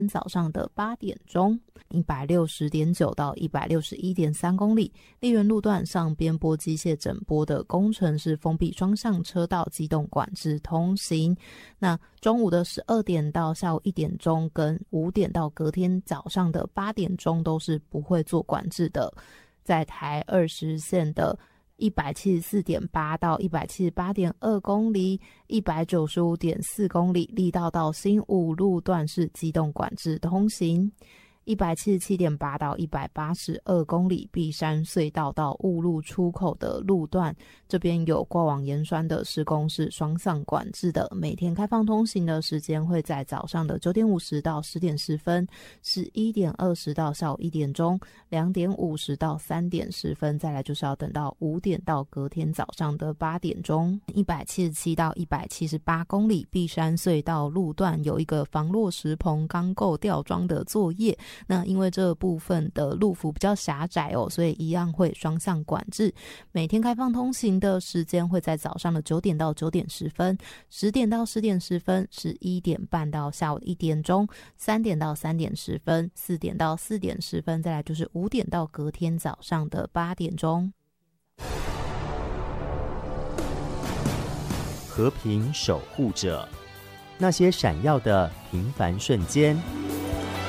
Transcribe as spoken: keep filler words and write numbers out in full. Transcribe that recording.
早上的八点钟， 一百六十点九到一百六十一点三公里。丽园路段上边坡机械整波的工程是封闭双向车道，机动管制通行。那中午的十二点到下午一点钟跟五点到隔天早上的八点钟都是不会做管制的。在台二十线的一百七十四点八到一百七十八点二公里， 一百九十五点四公里，力道到新武路段是机动管制通行。一百七十七点八到一百八十二公里，碧山隧道到雾路出口的路段，这边有过往盐酸的施工是双向管制的，每天开放通行的时间会在早上的九点五十到十点十分，十一点二十到下午一点钟，两点五十到三点十分，再来就是要等到五点到隔天早上的八点钟。一百七十七到一百七十八公里，碧山隧道路段有一个防落石棚钢构吊装的作业，那因为这部分的路幅比较狭窄哦，所以一样会双向管制。每天开放通行的时间会在早上的九点到九点十分，十点到十点十分，十一点半到下午一点钟，三点到三点十分，四点到四点十分，再来就是五点到隔天早上的八点钟。 和平守护者，那些闪耀的平凡瞬间。